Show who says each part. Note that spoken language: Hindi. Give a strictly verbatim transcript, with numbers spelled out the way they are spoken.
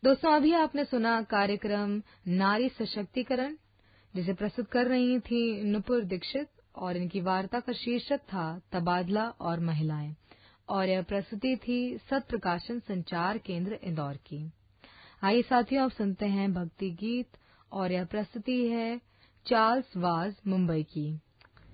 Speaker 1: दोस्तों, अभी आपने सुना कार्यक्रम नारी सशक्तिकरण, जिसे प्रस्तुत कर रही थी नुपुर दीक्षित, और इनकी वार्ता का शीर्षक था तबादला और महिलाएं, और यह प्रस्तुति थी सत प्रकाशन संचार केंद्र इंदौर की। आइए साथियों, अब सुनते हैं भक्ति गीत, और यह प्रस्तुति है चार्ल्स वाज मुंबई की।